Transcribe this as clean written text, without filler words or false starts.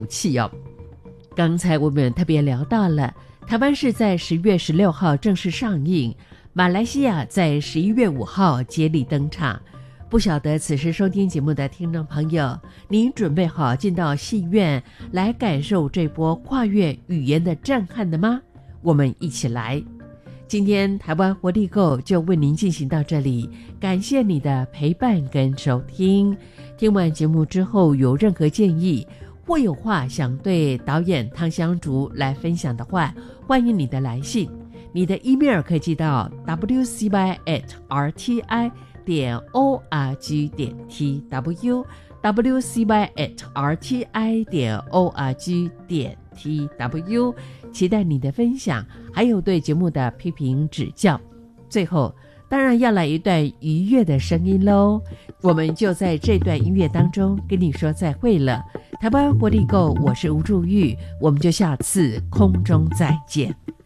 武器哦。刚才我们特别聊到了台湾是在10月16号正式上映，马来西亚在11月5号接力登场。不晓得此时收听节目的听众朋友，您准备好进到戏院来感受这波跨越语言的震撼了吗？我们一起来。今天台湾活力购就为您进行到这里，感谢你的陪伴跟收听。听完节目之后有任何建议或有话想对导演汤香竹来分享的话，欢迎你的来信。你的 email 可以寄到 wcy@rti.org.tw wcy@rti.org.tw， 期待你的分享，还有对节目的批评指教。最后当然要来一段愉悦的声音咯，我们就在这段音乐当中跟你说再会了。台湾活力购，我是吴祝玉，我们就下次空中再见。